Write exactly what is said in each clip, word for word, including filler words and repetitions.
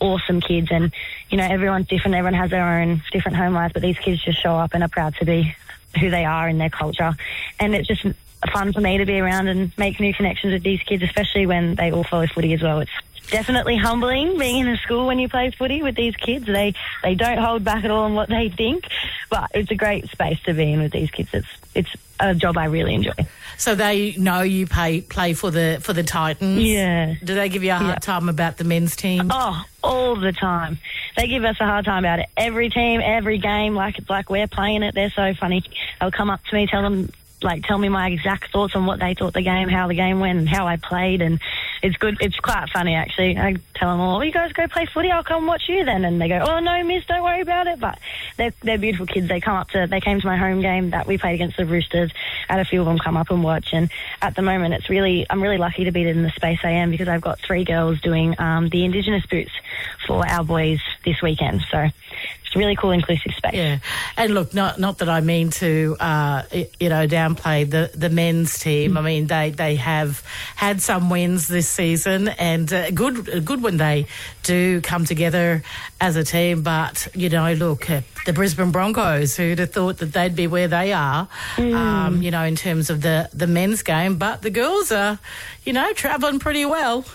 awesome kids, and, you know, everyone's different. Everyone has their own different home lives, but these kids just show up and are proud to be who they are in their culture. And it's just fun for me to be around and make new connections with these kids, especially when they all follow footy as well. It's definitely humbling being in a school when you play footy with these kids. They they don't hold back at all on what they think, but it's a great space to be in with these kids. It's it's a job I really enjoy. So they know you play play for the for the Titans. Yeah. Do they give you a hard yeah. time about the men's team? Oh, all the time. They give us a hard time about it. Every team, every game, like it's like we're playing it. They're so funny. They'll come up to me, tell them. Like, tell me my exact thoughts on what they thought the game, how the game went, and how I played, and it's good. It's quite funny, actually. I tell them all, oh, you guys go play footy, I'll come watch you then. And they go, oh, no, miss, don't worry about it. But they're, they're beautiful kids. They come up to, they came to my home game that we played against the Roosters. I had a few of them come up and watch. And at the moment, it's really, I'm really lucky to be in the space I am, because I've got three girls doing um, the Indigenous boots for our boys this weekend. So it's a really cool, inclusive space. Yeah. And look, not not that I mean to, uh, you know, downplay the, the men's team. Mm. I mean, they, they have had some wins this season, and uh, good good when they do come together as a team. But, you know, look, uh, the Brisbane Broncos, who'd have thought that they'd be where they are, mm. um, you know, in terms of the, the men's game. But the girls are, you know, travelling pretty well.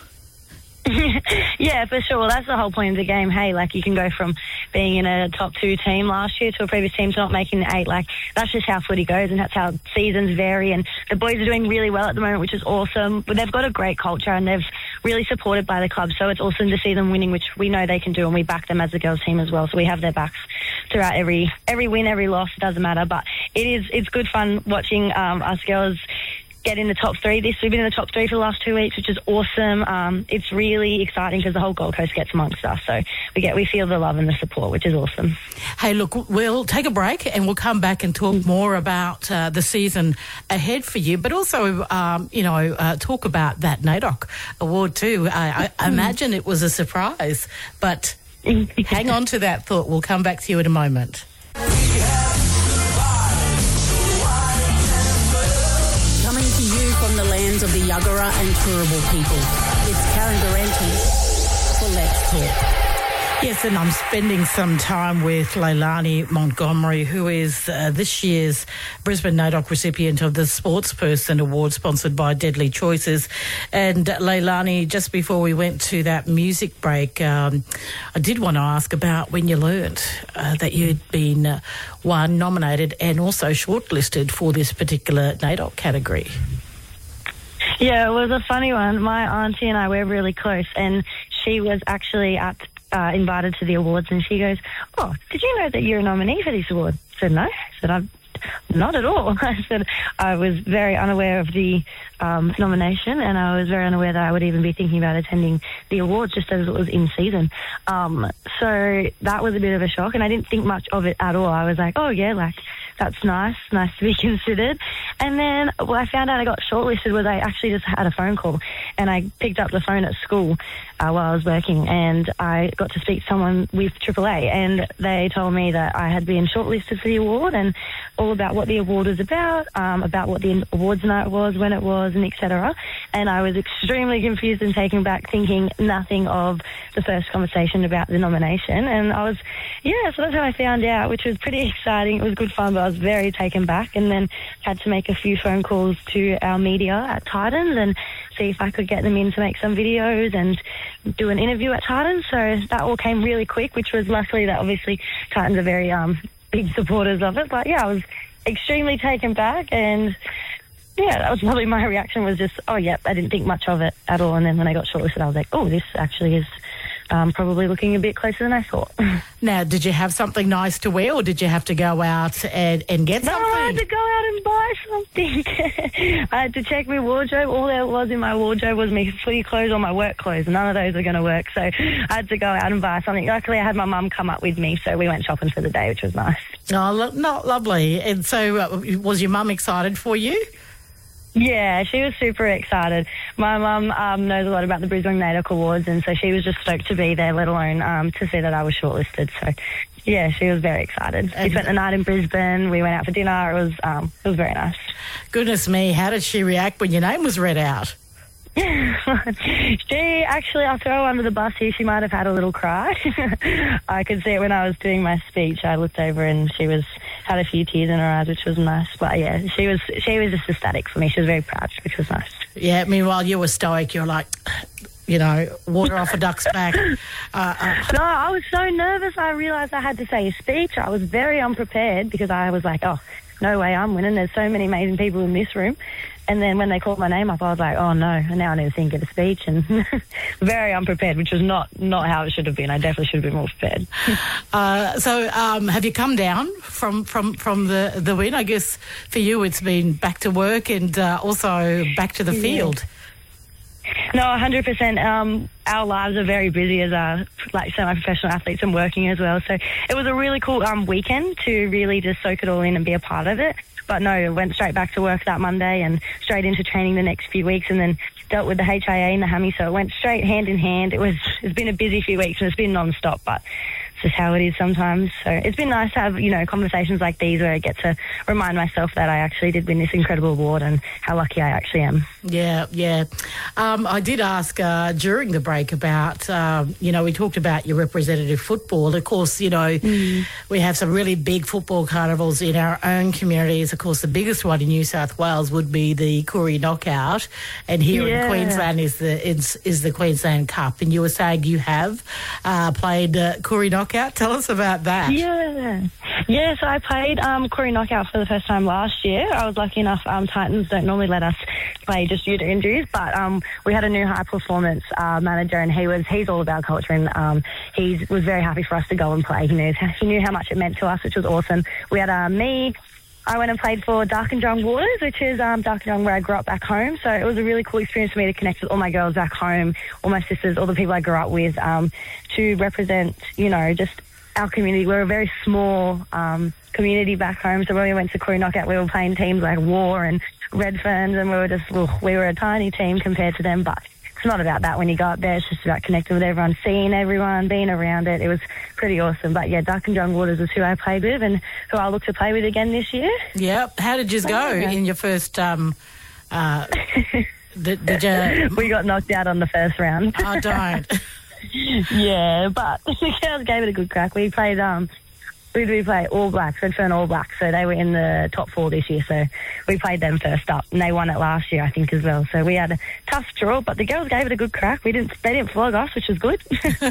Yeah, for sure. That's the whole point of the game. Hey, like, you can go from being in a top two team last year to a previous team to not making the eight. Like, that's just how footy goes, and that's how seasons vary. And the boys are doing really well at the moment, which is awesome. But they've got a great culture, and they've really supported by the club. So it's awesome to see them winning, which we know they can do, and we back them as a girls team as well. So we have their backs throughout every every win, every loss. It doesn't matter. But it is it's good fun watching um, us girls get in the top three. This we've been in the top three for the last two weeks, which is awesome. Um, it's really exciting because the whole Gold Coast gets amongst us, so we get we feel the love and the support, which is awesome. Hey, look, we'll take a break and we'll come back and talk more about uh, the season ahead for you, but also, um, you know, uh, talk about that NAIDOC award too. I, I imagine it was a surprise, but hang on to that thought. We'll come back to you in a moment. From the lands of the Yuggera and Turrbal people, it's Karen Durante for Let's Talk. Yes, and I'm spending some time with Leilani Montgomery, who is uh, this year's Brisbane NAIDOC recipient of the Sportsperson Award, sponsored by Deadly Choices. And uh, Leilani, just before we went to that music break, um, I did want to ask about when you learnt uh, that you'd been uh, one nominated and also shortlisted for this particular NAIDOC category. Yeah, it was a funny one. My auntie and I were really close, and she was actually at uh, invited to the awards, and she goes, "Oh, did you know that you're a nominee for this award?" I said, "No." I said, "I'm not at all." I said, I was very unaware of the um, nomination, and I was very unaware that I would even be thinking about attending the awards just as it was in season. Um, so that was a bit of a shock, and I didn't think much of it at all. I was like, oh, yeah, like, that's nice, nice to be considered. And then what I found out I got shortlisted was I actually just had a phone call, and I picked up the phone at school uh, while I was working, and I got to speak to someone with Triple A, and they told me that I had been shortlisted for the award, and all about what the award was about, um, about what the awards night was, when it was, and et cetera. And I was extremely confused and taken back, thinking nothing of the first conversation about the nomination. And I was, yeah, so that's how I found out, which was pretty exciting. It was good fun, but I was very taken back, and then had to make a few phone calls to our media at Titans and see if I could get them in to make some videos and do an interview at Titans. So that all came really quick, which was luckily that obviously Titans are very um, big supporters of it. But yeah, I was extremely taken back, and yeah, that was probably my reaction, was just, oh, yep, I didn't think much of it at all. And then when I got shortlisted, I was like, oh, this actually is um, probably looking a bit closer than I thought. Now, did you have something nice to wear, or did you have to go out and, and get no, something? No, I had to go out and buy something. I had to check my wardrobe. All there was in my wardrobe was my footy clothes or my work clothes. None of those are going to work, so I had to go out and buy something. Luckily, I had my mum come up with me, so we went shopping for the day, which was nice. Oh, lo- not lovely. And so uh, was your mum excited for you? Yeah, she was super excited. My mum um, knows a lot about the Brisbane NAIDOC Awards, and so she was just stoked to be there, let alone um, to see that I was shortlisted. So, yeah, she was very excited. We spent the night in Brisbane. We went out for dinner. It was um, it was very nice. Goodness me, how did she react when your name was read out? She actually, I'll throw her under the bus here. She might have had a little cry. I could see it when I was doing my speech. I looked over and she was had a few tears in her eyes, which was nice. But yeah, she was she was just ecstatic for me. She was very proud, which was nice. Yeah. Meanwhile, you were stoic. You're like, you know, water off a duck's back. Uh, uh, No, I was so nervous. I realised I had to say a speech. I was very unprepared because I was like, oh, no way, I'm winning. There's so many amazing people in this room. And then when they called my name up, I was like, oh, no, now I need to think of a speech. And very unprepared, which was not, not how it should have been. I definitely should have been more prepared. uh, so um, have you come down from, from, from the, the win? I guess for you it's been back to work and uh, also back to the Yeah. field. No, one hundred percent. Um, our lives are very busy as uh, like semi-professional athletes and working as well. So it was a really cool um, weekend to really just soak it all in and be a part of it. But no, went straight back to work that Monday and straight into training the next few weeks, and then dealt with the H I A and the hammy. So it went straight hand in hand. It was it's been a busy few weeks and it's been non-stop, but it's just how it is sometimes. So it's been nice to have, you know, conversations like these where I get to remind myself that I actually did win this incredible award and how lucky I actually am. Yeah, yeah. Um, I did ask uh, during the break about, um, you know, we talked about your representative football. Of course, you know, mm. we have some really big football carnivals in our own communities. Of course, the biggest one in New South Wales would be the Koori Knockout, and here yeah. in Queensland is the is, is the Queensland Cup. And you were saying you have uh, played uh, Koori Knockout. Tell us about that. Yeah. Yeah, so I played um, Koori Knockout for the first time last year. I was lucky enough, um, Titans don't normally let us play just due to injuries, but um, we had a new high performance uh, manager, and he was he's all about culture, and um, he was very happy for us to go and play. He knew, he knew how much it meant to us, which was awesome. We had uh, me, I went and played for Darkinjung Waters, which is um, Darkinjung where I grew up back home. So it was a really cool experience for me to connect with all my girls back home, all my sisters, all the people I grew up with, um, to represent, you know, just our community. We're a very small um, community back home. So when we went to Koori Knockout, we were playing teams like War and Redferns, and we were just, well, we were a tiny team compared to them, but it's not about that when you go up there. It's just about connecting with everyone, seeing everyone, being around it. It was pretty awesome. But yeah, Darkinjung Waters was who I played with and who I'll look to play with again this year. Yep. How did you go yeah. in your first... Um, uh, did, did you... We got knocked out on the first round. I don't. Yeah, but the girls gave it a good crack. We played... um. Who did we play? All Blacks, Redfern All Blacks. So they were in the top four this year. So we played them first up, and they won it last year, I think, as well. So we had a tough draw, but the girls gave it a good crack. We didn't, they didn't flog us, which was good.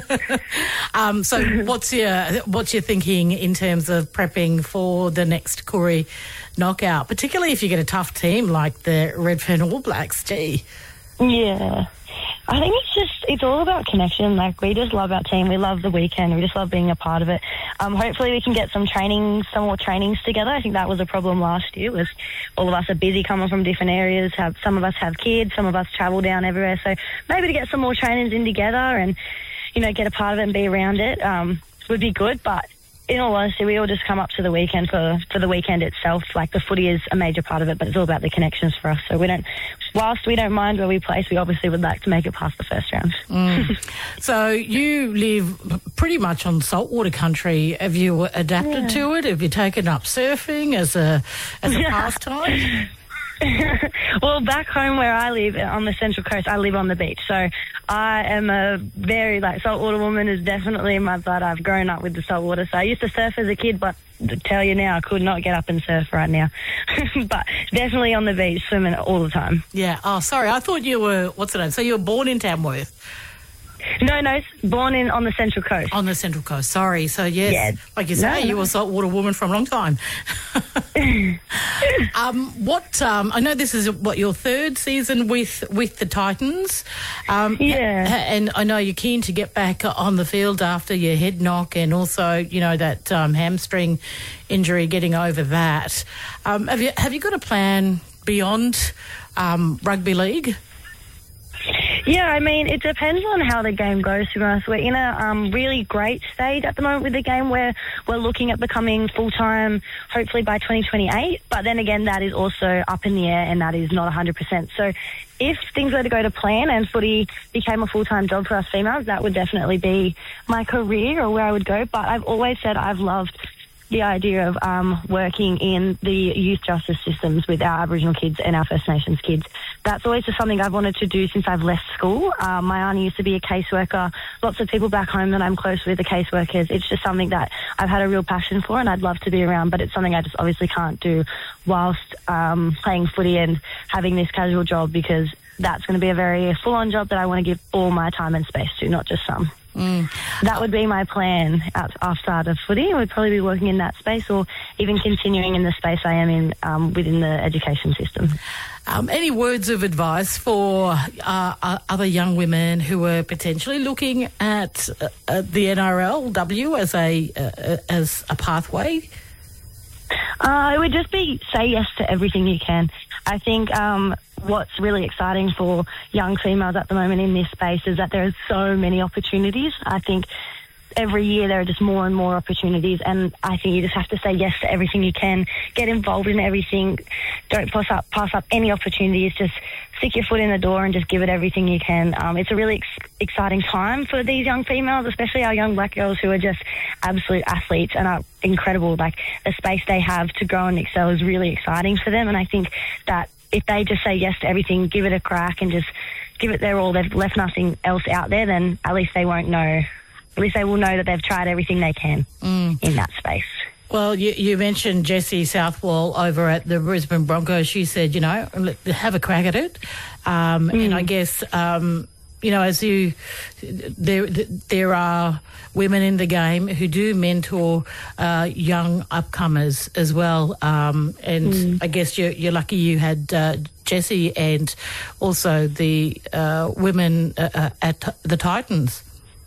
um, so what's your what's your thinking in terms of prepping for the next Koori Knockout, particularly if you get a tough team like the Redfern All Blacks? Gee. Yeah. I think it's just, it's all about connection. Like, we just love our team. We love the weekend. We just love being a part of it. Um, hopefully we can get some training, some more trainings together. I think that was a problem last year, was all of us are busy coming from different areas. Have some of us have kids, some of us travel down everywhere. So maybe to get some more trainings in together and, you know, get a part of it and be around it um, would be good. But in all honesty, we all just come up to the weekend for, for the weekend itself. Like, the footy is a major part of it, but it's all about the connections for us. So we don't, whilst we don't mind where we place, we obviously would like to make it past the first round. Mm. So you live pretty much on saltwater country. Have you adapted yeah. to it? Have you taken up surfing as a as a pastime? Well, back home where I live on the Central Coast, I live on the beach. So I am a very, like, saltwater woman is definitely in my blood. I've grown up with the saltwater. So I used to surf as a kid, but to tell you now, I could not get up and surf right now. But definitely on the beach, swimming all the time. Yeah. Oh, sorry. I thought you were, what's the name? So you were born in Tamworth? No, no, born in on the Central Coast. On the Central Coast, sorry. So, yes, yeah. like you say, no, no. you were a saltwater woman for a long time. um, what, um, I know this is, what, your third season with, with the Titans. Um, yeah. And I know you're keen to get back on the field after your head knock and also, you know, that um, hamstring injury, getting over that. Um, have you, have you got a plan beyond um, rugby league? Yeah, I mean, it depends on how the game goes, to be honest. We're in a um, really great stage at the moment with the game where we're looking at becoming full-time, hopefully by twenty twenty-eight. But then again, that is also up in the air and that is not one hundred percent. So if things were to go to plan and footy became a full-time job for us females, that would definitely be my career or where I would go. But I've always said I've loved the idea of um, working in the youth justice systems with our Aboriginal kids and our First Nations kids. that's always just something I've wanted to do since I've left school. Um, my auntie used to be a caseworker. Lots of people back home that I'm close with are caseworkers. It's just something that I've had a real passion for and I'd love to be around, but it's something I just obviously can't do whilst um, playing footy and having this casual job, because that's going to be a very full-on job that I want to give all my time and space to, not just some. Mm. That would be my plan after out of footy. I would probably be working in that space or even continuing in the space I am in um, within the education system. Um, any words of advice for uh, other young women who are potentially looking at, uh, at the N R L W as a uh, as a pathway? Uh, it would just be say yes to everything you can. I think um, what's really exciting for young females at the moment in this space is that there are so many opportunities. I think every year there are just more and more opportunities, and I think you just have to say yes to everything you can. Get involved in everything. Don't pass up, pass up any opportunities. Just stick your foot in the door and just give it everything you can. Um, it's a really ex- exciting time for these young females, especially our young black girls who are just absolute athletes and are incredible. Like, the space they have to grow and excel is really exciting for them, and I think that if they just say yes to everything, give it a crack and just give it their all, they've left nothing else out there, then at least they won't know. At least they will know that they've tried everything they can mm. in that space. Well, you, you mentioned Jessie Southwell over at the Brisbane Broncos. She said, you know, have a crack at it. Um, mm. And I guess, um, you know, as you, there there are women in the game who do mentor uh, young upcomers as well. Um, and mm. I guess you're, you're lucky you had uh, Jessie and also the uh, women uh, at the Titans.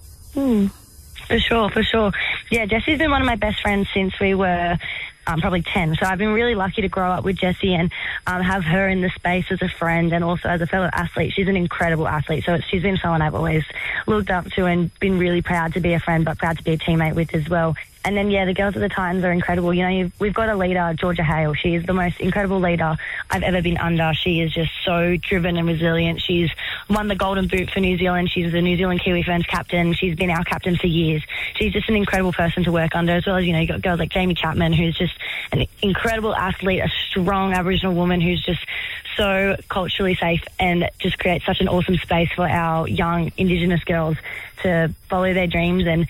Mm. For sure, for sure. Yeah, Jessie's been one of my best friends since we were um, probably ten. So I've been really lucky to grow up with Jessie and um, have her in the space as a friend and also as a fellow athlete. She's an incredible athlete. So it's, she's been someone I've always looked up to and been really proud to be a friend, but proud to be a teammate with as well. And then, yeah, the girls at the Titans are incredible. You know, you've, we've got a leader, Georgia Hale. She is the most incredible leader I've ever been under. She is just so driven and resilient. She's won the Golden Boot for New Zealand. She's the New Zealand Kiwi Ferns captain. She's been our captain for years. She's just an incredible person to work under, as well as, you know, you've got girls like Jamie Chapman, who's just an incredible athlete, a strong Aboriginal woman who's just so culturally safe and just creates such an awesome space for our young Indigenous girls to follow their dreams and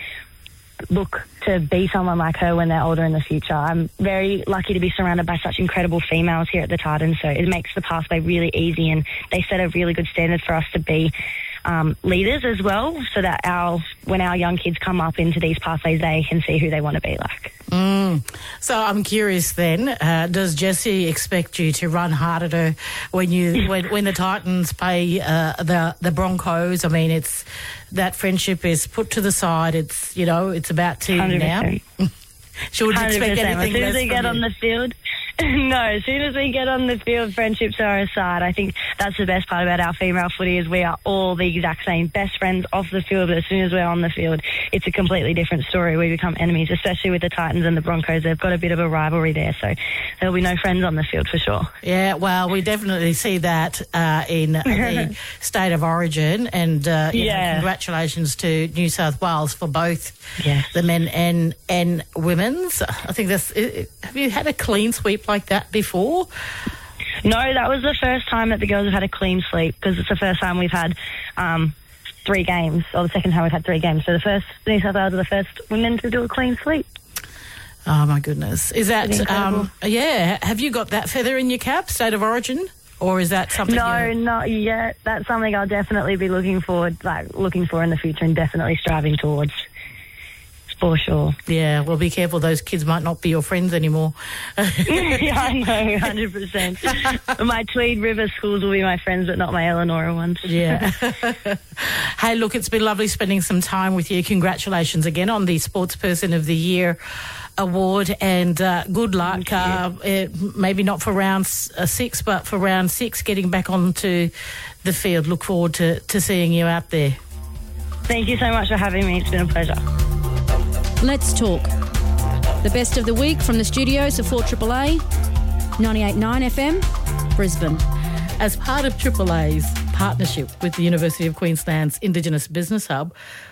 look to be someone like her when they're older in the future. I'm very lucky to be surrounded by such incredible females here at the Titans, so it makes the pathway really easy, and they set a really good standard for us to be um, leaders as well, so that our when our young kids come up into these pathways, they can see who they want to be like. Mm. So I'm curious then, uh, does Jessie expect you to run hard at her when you when, when the Titans play uh, the the Broncos? I mean, it's that friendship is put to the side. It's, you know, it's about team now. She would expect anything as soon as less we get you. on the field. No, as soon as we get on the field, friendships are aside. I think that's the best part about our female footy is we are all the exact same, best friends off the field, but as soon as we're on the field, it's a completely different story. We become enemies, especially with the Titans and the Broncos. They've got a bit of a rivalry there, so there'll be no friends on the field for sure. Yeah, well, we definitely see that uh, in the state of origin, and uh, you yeah. know, congratulations to New South Wales for both yes. the men and, and women's. I think that's, have you had a clean sweep like that before? No, that was the first time that the girls have had a clean sweep, because it's the first time we've had um, three games, or the second time we've had three games. So the first, New South Wales are the first women to do a clean sweep. Oh my goodness. Is that, um, yeah, have you got that feather in your cap, state of origin? Or is that something? No, you're... not yet. That's something I'll definitely be looking forward, like looking for in the future, and definitely striving towards. For sure. Yeah, well, be careful. Those kids might not be your friends anymore. Yeah, I know, one hundred percent. My Tweed River schools will be my friends, but not my Eleanor ones. Yeah. Hey, look, it's been lovely spending some time with you. Congratulations again on the Sportsperson of the Year award, and uh, good luck. Uh, it, maybe not for round uh, six, but for round six, getting back onto the field. Look forward to, to seeing you out there. Thank you so much for having me. It's been a pleasure. Let's talk. The best of the week from the studios of four A A A, ninety-eight point nine F M, Brisbane. As part of Triple A's partnership with the University of Queensland's Indigenous Business Hub,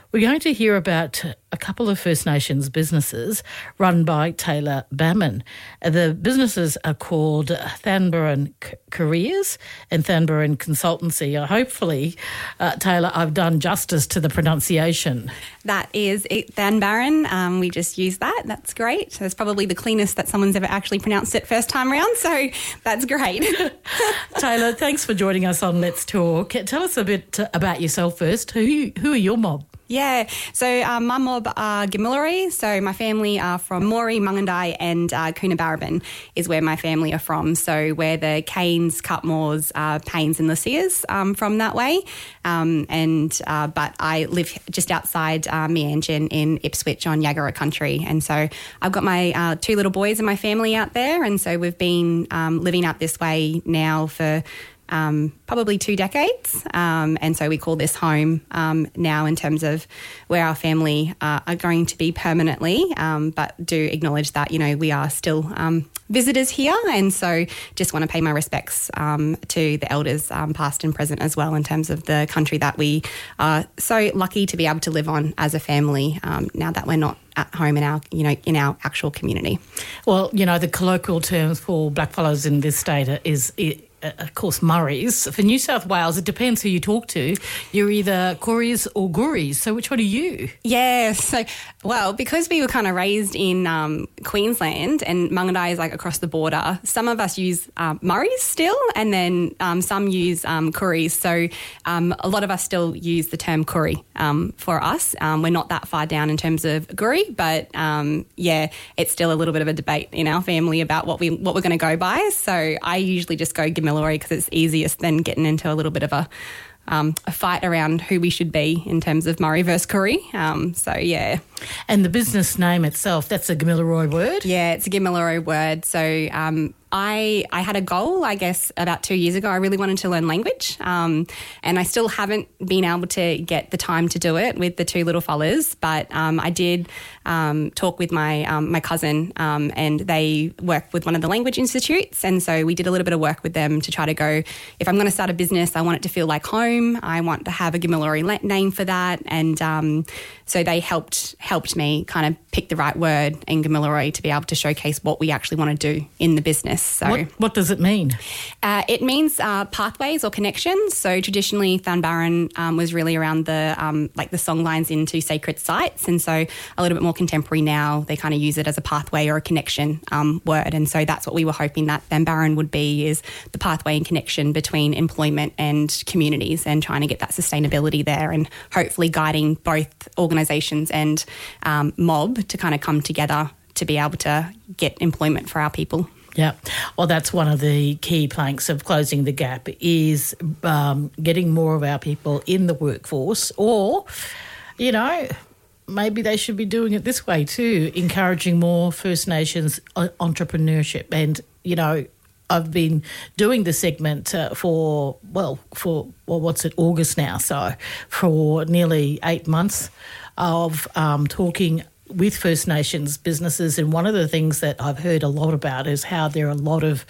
We're going to hear about a couple of First Nations businesses run by Taylor Bamman. The businesses are called Thanbaran Careers and Thanbaran Consultancy. Hopefully, uh, Taylor, I've done justice to the pronunciation. That is it, Thanbaran. Um, we just use that. That's great. That's probably the cleanest that someone's ever actually pronounced it first time round, so that's great. Taylor, thanks for joining us on Let's Talk. Tell us a bit about yourself first. Who, who are your mob? Yeah, so um, my mob are Gamilaroi, so my family are from Moree, Mungandai and uh, Coonabarabran is where my family are from. So we're the Canes, Cutmores, uh, Paynes and Lucias um, from that way. Um, and uh, But I live just outside uh, Meanjin in Ipswich on Yagara country. And so I've got my uh, two little boys and my family out there. And so we've been um, living out this way now for Um, probably two decades. Um, and so we call this home um, now in terms of where our family uh, are going to be permanently, um, but do acknowledge that, you know, we are still um, visitors here. And so just want to pay my respects um, to the elders um, past and present as well in terms of the country that we are so lucky to be able to live on as a family um, now that we're not at home in our, you know, in our actual community. Well, you know, the colloquial terms for blackfellows in this state is... It, Uh, of course, Murrays. For New South Wales, it depends who you talk to. You're either Koris or Guris. So which one are you? Yeah, so, well, because we were kind of raised in um, Queensland and Mungandai is like across the border, some of us use um, Murrays still and then um, some use um, Koris. So um, a lot of us still use the term Koori um, for us. Um, we're not that far down in terms of Guri, but um, yeah, it's still a little bit of a debate in our family about what, we, what we're going to go by. So I usually just go Gamilaroi because it's easiest than getting into a little bit of a um, a fight around who we should be in terms of Murray versus Koori. Um, so, yeah. And the business name itself, that's a Gamilaroi word? Yeah, it's a Gamilaroi word. So um, I I had a goal, I guess, about two years ago. I really wanted to learn language um, and I still haven't been able to get the time to do it with the two little fellas, but um, I did um, talk with my um, my cousin um, and they work with one of the language institutes, and so we did a little bit of work with them to try to go, if I'm going to start a business, I want it to feel like home. I want to have a Gamilaroi name for that, and um, so they helped helped me kind of pick the right word in Gamilaroi to be able to showcase what we actually want to do in the business. So, what, what does it mean? Uh, it means uh, pathways or connections. So traditionally, Thanbaran um, was really around the um, like the song lines into sacred sites, and so a little bit more contemporary now. They kind of use it as a pathway or a connection um, word, and so that's what we were hoping that Thanbaran would be, is the pathway and connection between employment and communities, and trying to get that sustainability there, and hopefully guiding both organisations and um, mob to kind of come together to be able to get employment for our people. Yeah, well, that's one of the key planks of closing the gap, is um, getting more of our people in the workforce, or, you know, maybe they should be doing it this way too, encouraging more First Nations entrepreneurship. And, you know, I've been doing the segment uh, for, well, for, well, what's it, August now, so for nearly eight months of um, talking with First Nations businesses, and one of the things that I've heard a lot about is how there are a lot of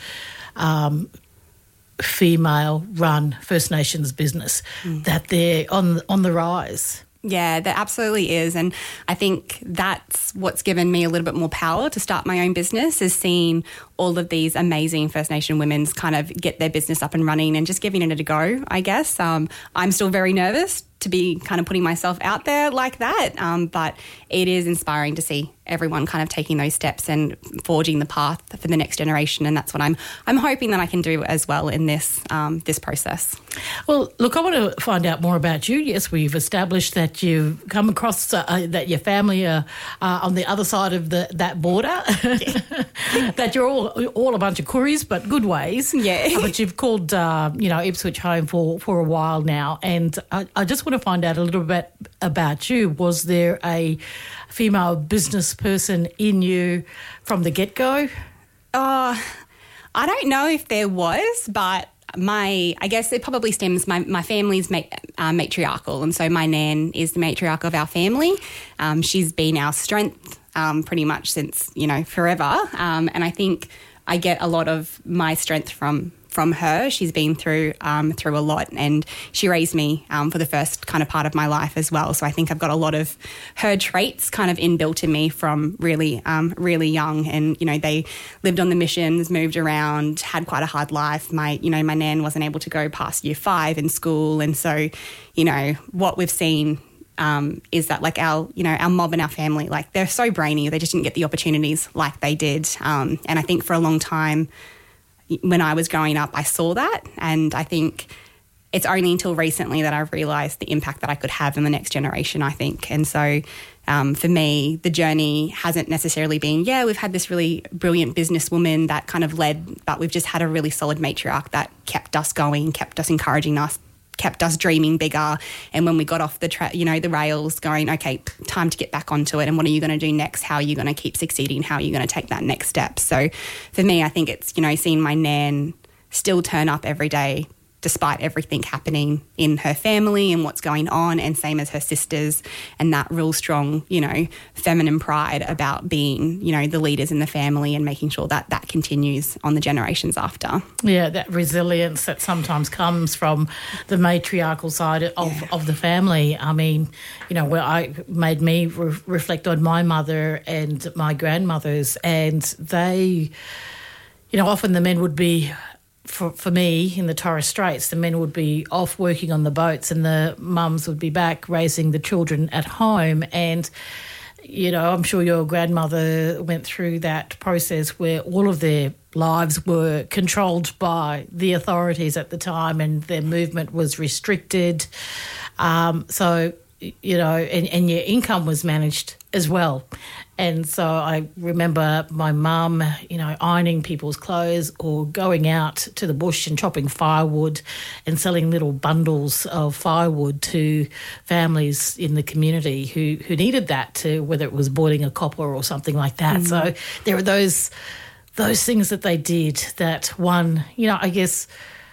um, female-run First Nations business mm. that they're on on the rise. Yeah, there absolutely is. And I think that's what's given me a little bit more power to start my own business, is seeing all of these amazing First Nation women's kind of get their business up and running and just giving it a go, I guess. Um, I'm still very nervous to be kind of putting myself out there like that, um, but it is inspiring to see everyone kind of taking those steps and forging the path for the next generation, and that's what I'm I'm hoping that I can do as well in this um, this process. Well, look, I want to find out more about you. Yes, we've established that you've come across, uh, that your family are uh, on the other side of the that border, that you're all all a bunch of Kooris, but good ways. Yeah. Uh, but you've called, uh, you know, Ipswich home for, for a while now, and I, I just want to find out a little bit about you. Was there a female business person in you from the get-go? Oh, I don't know if there was, but my, I guess it probably stems, my, my family's ma- uh, matriarchal, and so my nan is the matriarch of our family. Um, she's been our strength um, pretty much since, you know, forever, um, and I think I get a lot of my strength from from her. She's been through um, through a lot, and she raised me um, for the first kind of part of my life as well. So I think I've got a lot of her traits kind of inbuilt in me from really, um, really young. And, you know, they lived on the missions, moved around, had quite a hard life. My, you know, my nan wasn't able to go past year five in school. And so, you know, what we've seen Um, is that like our, you know, our mob and our family, like they're so brainy, they just didn't get the opportunities like they did. Um, and I think for a long time when I was growing up, I saw that. And I think it's only until recently that I've realised the impact that I could have in the next generation, I think. And so um, for me, the journey hasn't necessarily been, yeah, we've had this really brilliant businesswoman that kind of led, but we've just had a really solid matriarch that kept us going, kept us encouraging us, kept us dreaming bigger. And when we got off the tra- you know, the rails, going, okay, time to get back onto it. And what are you going to do next? How are you going to keep succeeding? How are you going to take that next step? So for me, I think it's, you know, seeing my nan still turn up every day despite everything happening in her family and what's going on, and same as her sisters, and that real strong, you know, feminine pride about being, you know, the leaders in the family and making sure that that continues on the generations after. Yeah, that resilience that sometimes comes from the matriarchal side of, Yeah. of the family. I mean, you know, where I made me re- reflect on my mother and my grandmothers, and they, you know, often the men would be, For, for me, in the Torres Straits, the men would be off working on the boats and the mums would be back raising the children at home. And, you know, I'm sure your grandmother went through that process where all of their lives were controlled by the authorities at the time and their movement was restricted. Um, so, you know, and, and your income was managed as well. And so I remember my mum, you know, ironing people's clothes or going out to the bush and chopping firewood and selling little bundles of firewood to families in the community who, who needed that, to whether it was boiling a copper or something like that. Mm. So there are those those things that they did that, one, you know, I guess,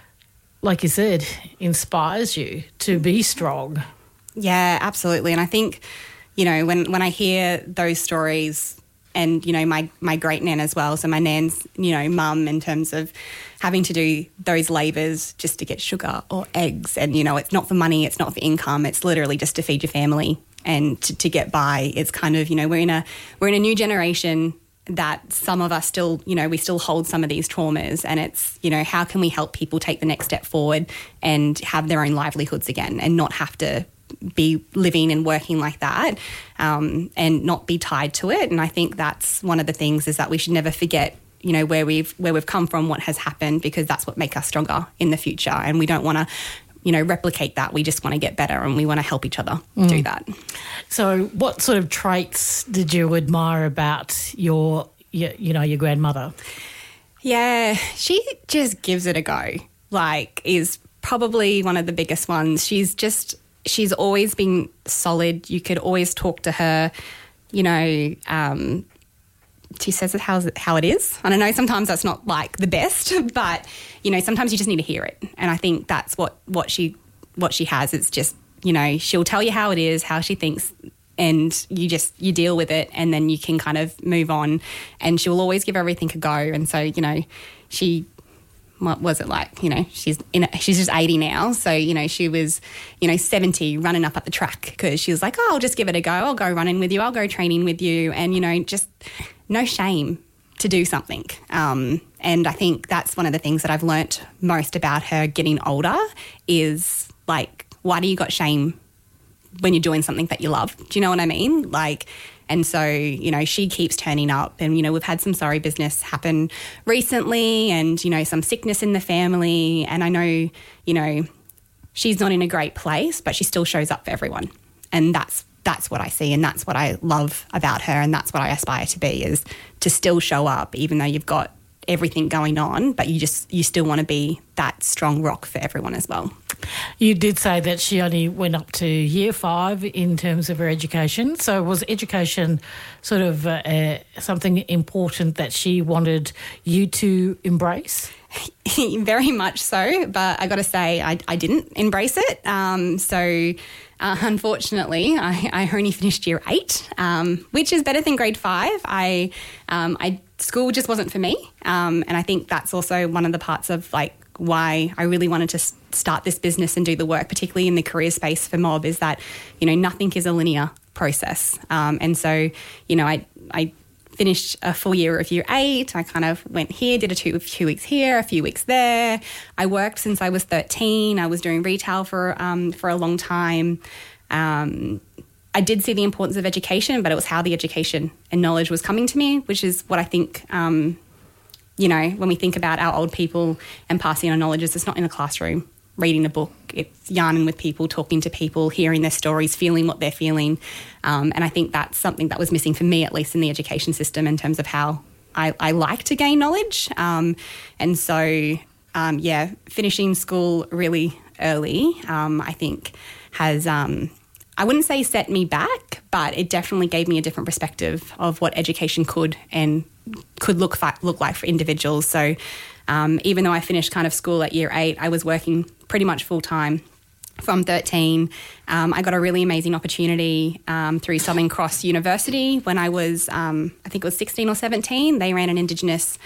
like you said, inspires you to be strong. Yeah, absolutely. And I think, you know, when, when I hear those stories, and, you know, my, my great nan as well, so my nan's, you know, mum, in terms of having to do those labours just to get sugar or eggs, and, you know, it's not for money, it's not for income, it's literally just to feed your family and to, to get by. It's kind of, you know, we're in a we're in a new generation that some of us still, you know, we still hold some of these traumas, and it's, you know, how can we help people take the next step forward and have their own livelihoods again and not have to be living and working like that, um, and not be tied to it. And I think that's one of the things, is that we should never forget, you know, where we've where we've come from, what has happened, because that's what makes us stronger in the future. And we don't want to, you know, replicate that. We just want to get better, and we want to help each other mm. do that. So what sort of traits did you admire about your, your, you know, your grandmother? Yeah, she just gives it a go, like, is probably one of the biggest ones. She's just... She's always been solid. You could always talk to her, you know, um, she says it how, how it is. And I know sometimes that's not like the best, but, you know, sometimes you just need to hear it. And I think that's what, what she what she has. It's just, you know, she'll tell you how it is, how she thinks, and you just, you deal with it, and then you can kind of move on. And she'll always give everything a go. And so, you know, she... what was it like, you know, she's in a, she's just eighty now. So, you know, she was, you know, seventy running up at the track because she was like, oh, I'll just give it a go. I'll go running with you. I'll go training with you. And, you know, just no shame to do something. Um, and I think that's one of the things that I've learnt most about her getting older is, like, why do you got shame when you're doing something that you love? Do you know what I mean? Like... And so, you know, she keeps turning up, and, you know, we've had some sorry business happen recently, and, you know, some sickness in the family. And I know, you know, she's not in a great place, but she still shows up for everyone. And that's that's what I see, and that's what I love about her, and that's what I aspire to be, is to still show up even though you've got everything going on, but you just you still want to be that strong rock for everyone as well. You did say that she only went up to year five in terms of her education. So was education sort of uh, uh, something important that she wanted you to embrace? Very much so, but I got to say I, I didn't embrace it. Um, so uh, unfortunately, I, I only finished year eight, um, which is better than grade five. I, um, I school just wasn't for me, um, and I think that's also one of the parts of, like, why I really wanted to start this business and do the work, particularly in the career space for Mob, is that, you know, nothing is a linear process. Um, and so, you know, I, I finished a full year of year eight. I kind of went here, did a two, two weeks here, a few weeks there. I worked since I was thirteen. I was doing retail for, um, for a long time. Um, I did see the importance of education, but it was how the education and knowledge was coming to me, which is what I think, um, you know, when we think about our old people and passing on knowledge, it's not in a classroom, reading a book. It's yarning with people, talking to people, hearing their stories, feeling what they're feeling. Um, and I think that's something that was missing for me, at least in the education system, in terms of how I, I like to gain knowledge. Um, and so, um, yeah, finishing school really early, um, I think has... Um, I wouldn't say set me back, but it definitely gave me a different perspective of what education could and could look fi- look like for individuals. So um, even though I finished kind of school at year eight, I was working pretty much full-time from thirteen. Um, I got a really amazing opportunity um, through Southern Cross University when I was, um, I think it was sixteen or seventeen. They ran an Indigenous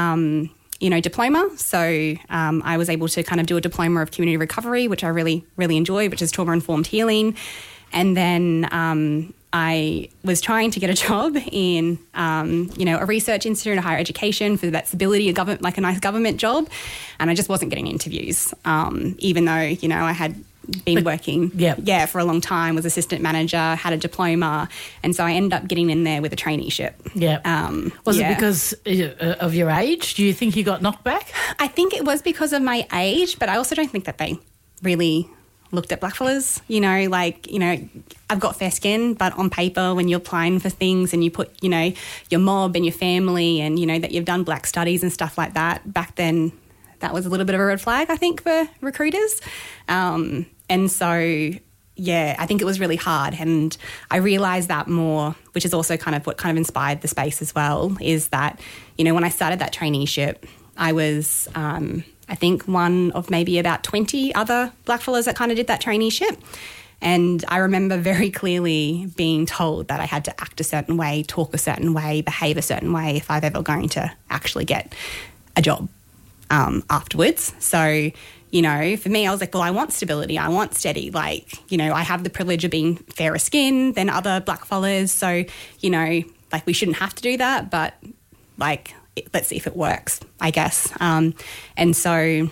um you know, diploma. So um, I was able to kind of do a diploma of community recovery, which I really, really enjoyed, which is trauma-informed healing. And then um, I was trying to get a job in, um, you know, a research institute, a higher education for that stability, a government, like a nice government job. And I just wasn't getting interviews, um, even though, you know, I had been working yep. yeah, for a long time, was assistant manager, had a diploma. And so I ended up getting in there with a traineeship. Yeah. Um, was yeah. it because of your age? Do you think you got knocked back? I think it was because of my age, but I also don't think that they really looked at blackfellas. You know, like, you know, I've got fair skin, but on paper when you're applying for things and you put, you know, your mob and your family and, you know, that you've done black studies and stuff like that, back then that was a little bit of a red flag, I think, for recruiters. Um, and so, yeah, I think it was really hard. And I realised that more, which is also kind of what kind of inspired the space as well, is that, you know, when I started that traineeship, I was... Um, I think one of maybe about twenty other blackfellas that kind of did that traineeship. And I remember very clearly being told that I had to act a certain way, talk a certain way, behave a certain way if I've ever going to actually get a job um, afterwards. So, you know, for me, I was like, well, I want stability. I want steady. Like, you know, I have the privilege of being fairer skinned than other blackfellas. So, you know, like we shouldn't have to do that, but like... let's see if it works, I guess. Um, and so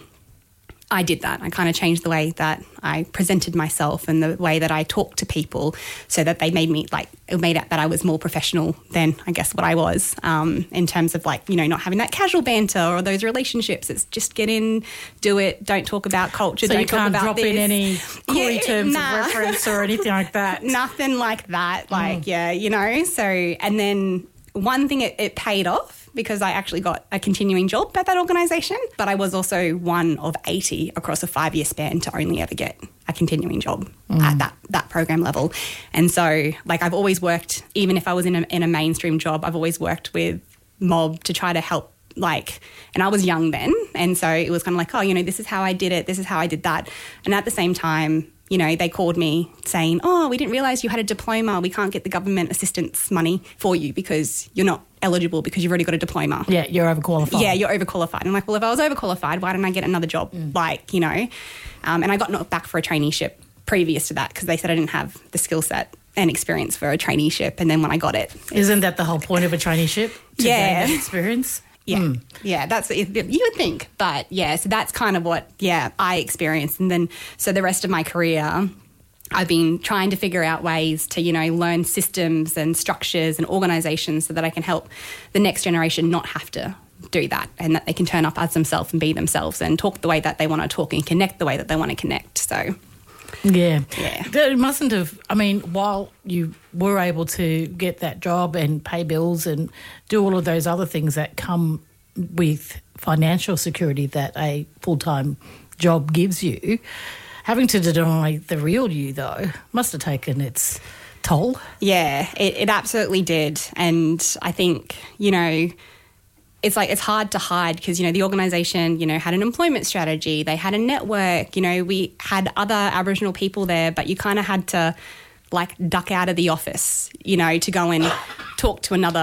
I did that. I kind of changed the way that I presented myself and the way that I talked to people so that they made me, like, it made it that I was more professional than, I guess, what I was um, in terms of, like, you know, not having that casual banter or those relationships. It's just get in, do it, don't talk about culture, so don't you talk can't about drop this. in any Corey yeah, terms nah. of reference or anything like that. Nothing like that. Like, mm. yeah, you know. So, and then one thing, it, it paid off, because I actually got a continuing job at that organisation, but I was also one of eighty across a five-year span to only ever get a continuing job mm. at that, that program level. And so, like, I've always worked, even if I was in a, in a mainstream job, I've always worked with Mob to try to help, like, and I was young then, and so it was kind of like, oh, you know, this is how I did it, this is how I did that. And at the same time, you know, they called me saying, oh, we didn't realise you had a diploma. We can't get the government assistance money for you because you're not eligible because you've already got a diploma. Yeah, you're overqualified. Yeah, you're overqualified. I'm like, well, if I was overqualified, why didn't I get another job? Mm. Like, you know, um, and I got knocked back for a traineeship previous to that because they said I didn't have the skill set and experience for a traineeship. And then when I got it... Isn't that the whole point of a traineeship? To yeah. gain that experience? Yeah, mm. yeah, that's you would think, but yeah, so that's kind of what yeah I experienced, and then so the rest of my career, I've been trying to figure out ways to you know learn systems and structures and organisations so that I can help the next generation not have to do that, and that they can turn up as themselves and be themselves and talk the way that they want to talk and connect the way that they want to connect. So. Yeah. yeah. It mustn't have, I mean, while you were able to get that job and pay bills and do all of those other things that come with financial security that a full-time job gives you, having to deny the real you, though, must have taken its toll. Yeah, it, it absolutely did. And I think, you know... It's like it's hard to hide because, you know, the organisation, you know, had an employment strategy. They had a network. You know, we had other Aboriginal people there, but you kind of had to, like, duck out of the office, you know, to go and talk to another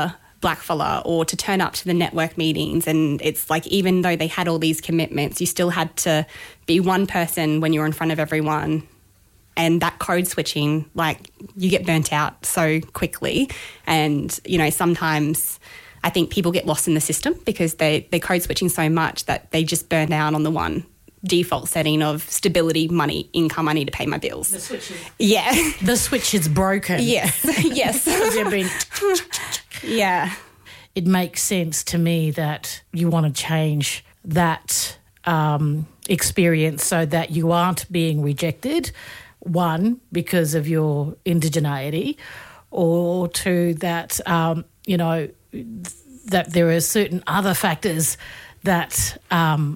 blackfellow or to turn up to the network meetings. And it's like, even though they had all these commitments, you still had to be one person when you were in front of everyone. And that code switching, like, you get burnt out so quickly. And, you know, sometimes I think people get lost in the system because they, they're code switching so much that they just burn out on the one default setting of stability, money, income, I need to pay my bills. The switch is, yeah. the switch is broken. Yes, yes. You've been yeah. It makes sense to me that you want to change that um, experience so that you aren't being rejected, one, because of your indigeneity, or two, that, um, you know, that there are certain other factors that um,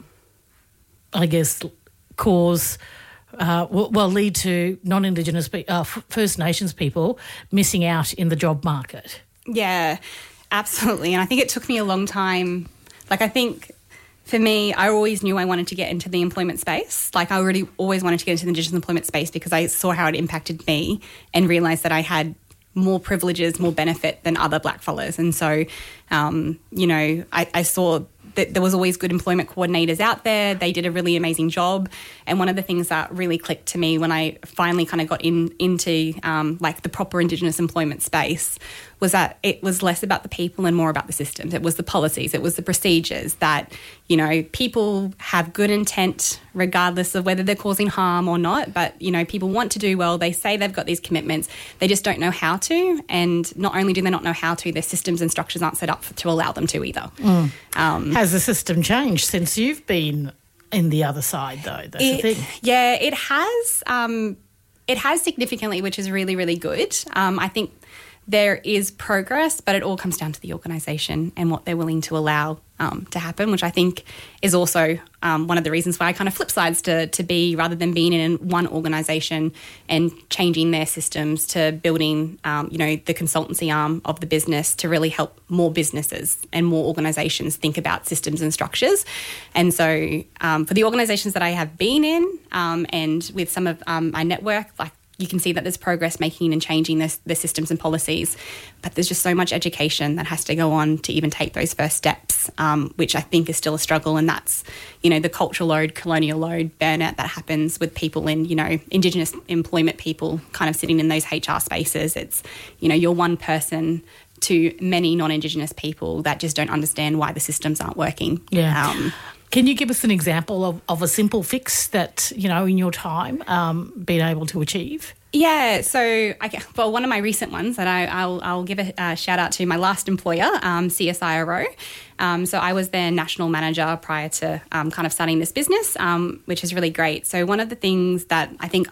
I guess cause, uh, well, well, lead to non-Indigenous, pe- uh, First Nations people missing out in the job market. Yeah, absolutely. And I think it took me a long time. Like, I think for me, I always knew I wanted to get into the employment space. Like, I already always wanted to get into the Indigenous employment space because I saw how it impacted me and realised that I had more privileges, more benefit than other blackfellas. And so, um, you know, I, I saw that there was always good employment coordinators out there. They did a really amazing job. And one of the things that really clicked to me when I finally kind of got in into um, like the proper Indigenous employment space was that it was less about the people and more about the systems. It was the policies, it was the procedures that, you know, people have good intent regardless of whether they're causing harm or not. But, you know, people want to do well. They say they've got these commitments. They just don't know how to. And not only do they not know how to, their systems and structures aren't set up for, to allow them to either. Mm. Um, Has the system changed since you've been in the other side, though? That's it, the thing. Yeah, it has. Um, it has significantly, which is really, really good. Um, I think there is progress, but it all comes down to the organisation and what they're willing to allow um, to happen, which I think is also um, one of the reasons why I kind of flip sides to, to be, rather than being in one organisation and changing their systems, to building, um, you know, the consultancy arm of the business to really help more businesses and more organisations think about systems and structures. And so um, for the organisations that I have been in um, and with some of um, my network, like, you can see that there's progress making and changing the, the systems and policies, but there's just so much education that has to go on to even take those first steps, um, which I think is still a struggle. And that's, you know, the cultural load, colonial load, burnout that happens with people in, you know, Indigenous employment people kind of sitting in those H R spaces. It's, you know, you're one person to many non-Indigenous people that just don't understand why the systems aren't working. Yeah. Um, Can you give us an example of, of a simple fix that, you know, in your time, um, been able to achieve? Yeah, so I, well, one of my recent ones that I, I'll, I'll give a uh, shout out to my last employer, um, C S I R O. Um, so I was their national manager prior to um, kind of starting this business, um, which is really great. So one of the things that I think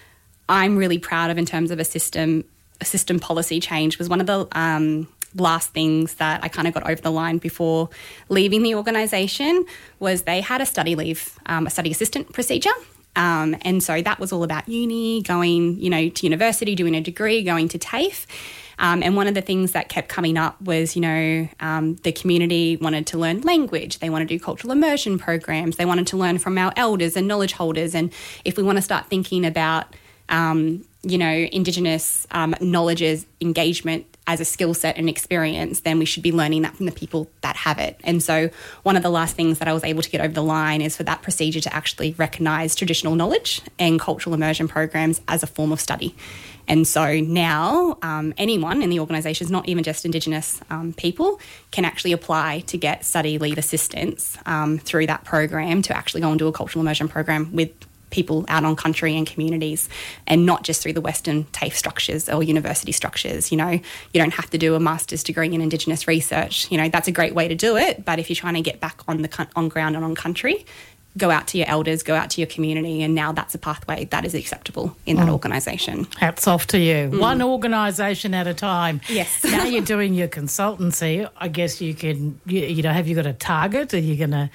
I'm really proud of in terms of a system, a system policy change was one of the um, last things that I kind of got over the line before leaving the organisation was they had a study leave, um, a study assistant procedure. Um, and so that was all about uni, going, you know, to university, doing a degree, going to TAFE. Um, and one of the things that kept coming up was, you know, um, the community wanted to learn language. They want to do cultural immersion programs. They wanted to learn from our elders and knowledge holders. And if we want to start thinking about, um, you know, Indigenous um, knowledge's engagement as a skill set and experience, then we should be learning that from the people that have it. And so one of the last things that I was able to get over the line is for that procedure to actually recognise traditional knowledge and cultural immersion programs as a form of study. And so now um, anyone in the organisation, not even just Indigenous um, people, can actually apply to get study leave assistance um, through that program to actually go and do a cultural immersion program with people out on country and communities, and not just through the Western TAFE structures or university structures. You know, you don't have to do a master's degree in Indigenous research. You know, that's a great way to do it, but if you're trying to get back on the on ground and on country, go out to your elders, go out to your community, and now that's a pathway that is acceptable in that mm. organisation. Hats off to you. Mm. One organisation at a time. Yes. Now you're doing your consultancy. I guess you can, you, you know, have you got a target? Are you going to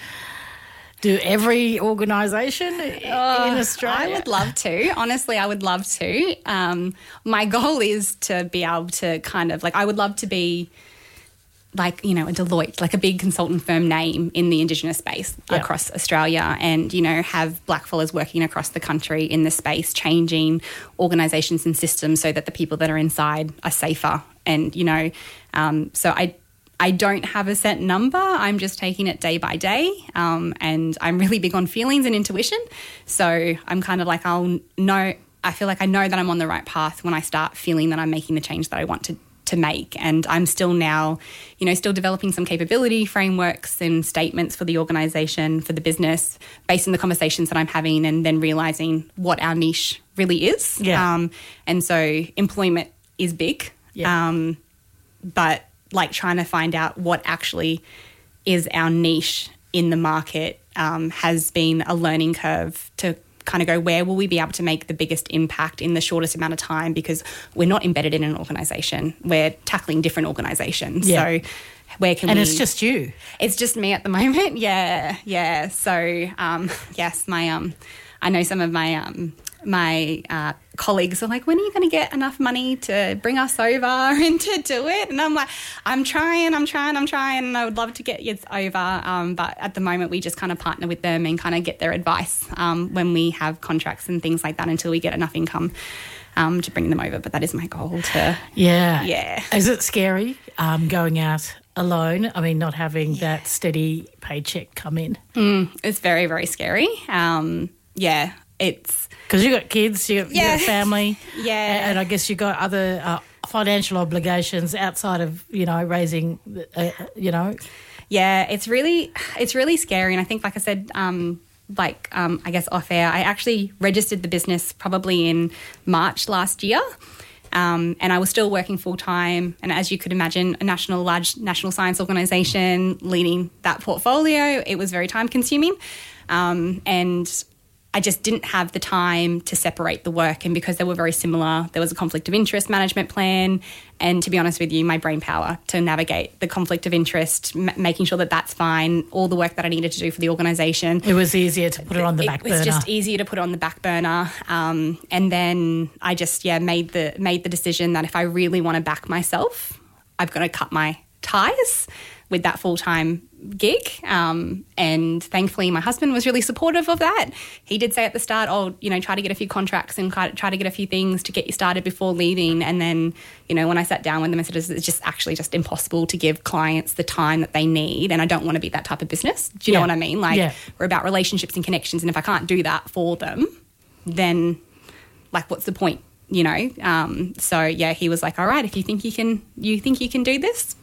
do every organisation oh, in Australia? I would love to. Honestly, I would love to. Um, my goal is to be able to kind of, like, I would love to be like, you know, a Deloitte, like a big consultant firm name in the Indigenous space yep. across Australia, and, you know, have blackfellas working across the country in the space, changing organisations and systems so that the people that are inside are safer. And, you know, um, so I I don't have a set number. I'm just taking it day by day. Um, and I'm really big on feelings and intuition. So I'm kind of like, I'll know, I feel like I know that I'm on the right path when I start feeling that I'm making the change that I want to to make. And I'm still now, you know, still developing some capability frameworks and statements for the organisation, for the business, based on the conversations that I'm having, and then realising what our niche really is. Yeah. Um, and so employment is big, Yeah. um, but like trying to find out what actually is our niche in the market um, has been a learning curve to kind of go, where will we be able to make the biggest impact in the shortest amount of time, because we're not embedded in an organisation. We're tackling different organisations. Yeah. So where can And we... it's just you. It's just me at the moment. Yeah, yeah. So, um, yes, my um, I know some of my um, my uh, colleagues are like, when are you going to get enough money to bring us over and to do it? And I'm like, I'm trying, I'm trying, I'm trying, and I would love to get you over. Um, but at the moment, we just kind of partner with them and kind of get their advice um, when we have contracts and things like that until we get enough income um, to bring them over. But that is my goal to... Yeah. Yeah. Is it scary um, going out alone? I mean, not having yeah. that steady paycheck come in? Mm, it's very, very scary. Um, yeah, it's... Because you got kids, you got, yeah. you got family, yeah, and I guess you got other uh, financial obligations outside of, you know, raising, uh, you know. Yeah, it's really, it's really scary, and I think, like I said, um, like um, I guess off air, I actually registered the business probably in March last year, um, and I was still working full time. And as you could imagine, a national, large national science organisation leading that portfolio, it was very time consuming, um, and I just didn't have the time to separate the work. And because they were very similar, there was a conflict of interest management plan. And to be honest with you, my brain power to navigate the conflict of interest, m- making sure that that's fine, all the work that I needed to do for the organisation. It was easier to put it on the back burner. It was just easier to put on the back burner. Um, and then I just, yeah, made the made the decision that if I really want to back myself, I've got to cut my ties with that full-time gig. Um, and thankfully my husband was really supportive of that. He did say at the start, oh, you know, try to get a few contracts and try to get a few things to get you started before leaving. And then, you know, when I sat down with them, I said, it's just actually just impossible to give clients the time that they need. And I don't want to be that type of business. Do you yeah. know what I mean? Like yeah. we're about relationships and connections. And if I can't do that for them, then like, what's the point? You know? Um, so yeah, he was like, all right, if you think you can, you think you can do this,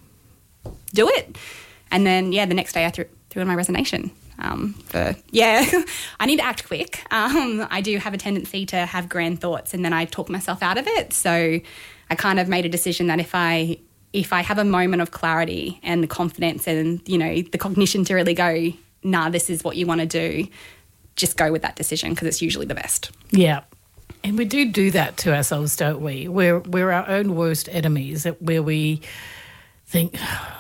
do it. And then, yeah, the next day I threw, threw in my resignation. Um, for yeah, I need to act quick. Um, I do have a tendency to have grand thoughts, and then I talk myself out of it. So I kind of made a decision that if I if I have a moment of clarity and the confidence and, you know, the cognition to really go, nah, this is what you want to do, just go with that decision, because it's usually the best. Yeah. And we do do that to ourselves, don't we? We're, we're our own worst enemies, where we think,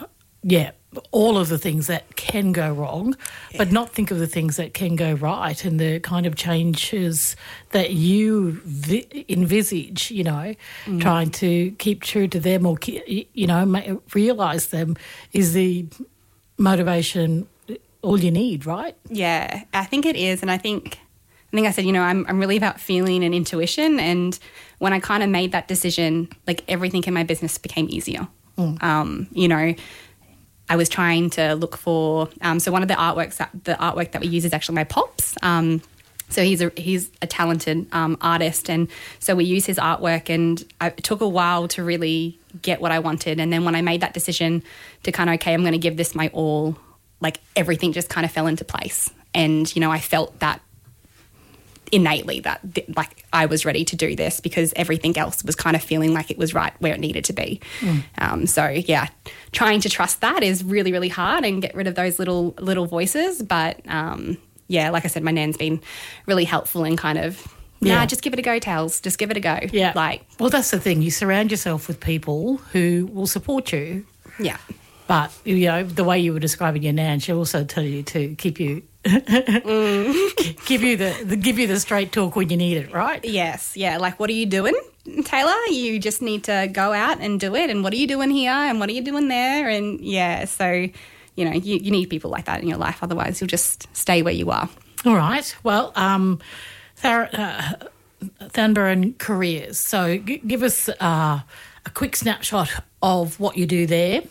yeah, all of the things that can go wrong, yeah. but not think of the things that can go right, and the kind of changes that you vi- envisage, you know, mm. trying to keep true to them, or, you know, realise them is the motivation, all you need, right? Yeah, I think it is. And I think, I think I said, you know, I'm, I'm really about feeling and intuition. And when I kind of made that decision, like everything in my business became easier. Mm. Um, you know, I was trying to look for, um, so one of the artworks, that, the artwork that we use is actually my pops. Um, so he's a, he's a talented um, artist, and so we use his artwork, and I, it took a while to really get what I wanted. And then when I made that decision to kind of, okay, I'm going to give this my all, like everything just kind of fell into place. And, you know, I felt that innately that like I was ready to do this, because everything else was kind of feeling like it was right where it needed to be. Mm. Um, so yeah, trying to trust that is really, really hard, and get rid of those little little voices. But um, yeah, like I said, my nan's been really helpful in kind of, yeah, nah, just give it a go, Tales. Just give it a go. Yeah. Like, well, that's the thing. You surround yourself with people who will support you. Yeah. But, you know, the way you were describing your nan, she'll also tell you to keep you, mm. give you the, the give you the straight talk when you need it, right? Yes, yeah. Like, what are you doing, Taylor? You just need to go out and do it. And what are you doing here? And what are you doing there? And yeah, so, you know, you, you need people like that in your life. Otherwise, you'll just stay where you are. All right. Well, um, Thar- uh, Thanberrin Careers. So g- give us uh, a quick snapshot of what you do there,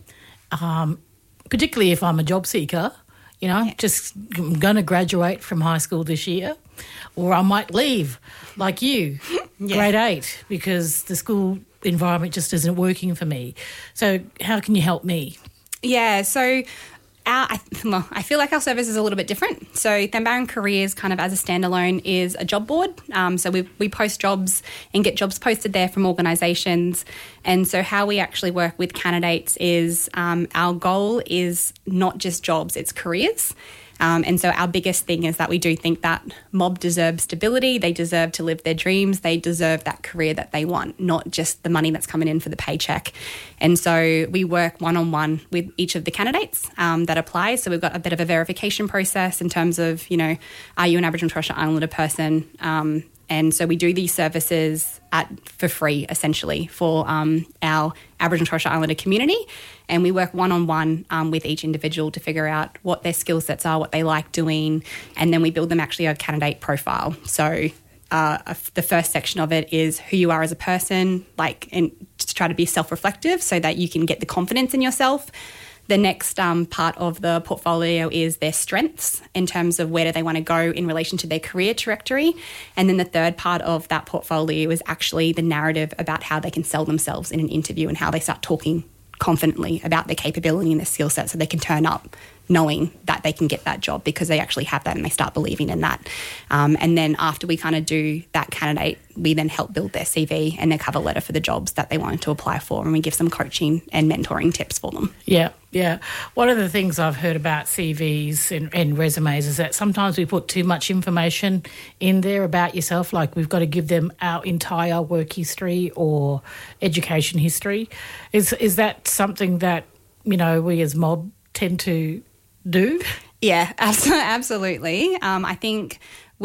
um, particularly if I'm a job seeker, you know, yeah. just going to graduate from high school this year, or I might leave like you, yeah. grade eight, because the school environment just isn't working for me. So how can you help me? Yeah, so our, I, well, I feel like our service is a little bit different. So Thambaran Careers kind of as a standalone is a job board. Um, so we, we post jobs and get jobs posted there from organisations. And so how we actually work with candidates is um, our goal is not just jobs, it's careers. Um, and so our biggest thing is that we do think that mob deserves stability. They deserve to live their dreams. They deserve that career that they want, not just the money that's coming in for the paycheck. And so we work one-on-one with each of the candidates um, that apply. So we've got a bit of a verification process in terms of, you know, are you an Aboriginal and Torres Strait Islander person? Um, and so we do these services at for free, essentially, for um, our Aboriginal and Torres Strait Islander community. And we work one-on-one um, with each individual to figure out what their skill sets are, what they like doing, and then we build them actually a candidate profile. So uh, the first section of it is who you are as a person, like, and to try to be self-reflective so that you can get the confidence in yourself. The next um, part of the portfolio is their strengths in terms of where do they want to go in relation to their career trajectory. And then the third part of that portfolio is actually the narrative about how they can sell themselves in an interview and how they start talking confidently about their capability and their skill set so they can turn up knowing that they can get that job because they actually have that and they start believing in that. Um, and then after we kind of do that candidate, we then help build their C V and their cover letter for the jobs that they wanted to apply for, and we give some coaching and mentoring tips for them. Yeah, yeah. One of the things I've heard about C Vs and, and resumes is that sometimes we put too much information in there about yourself, like we've got to give them our entire work history or education history. Is is that something that, you know, we as mob tend to do? Yeah, absolutely. Um, I think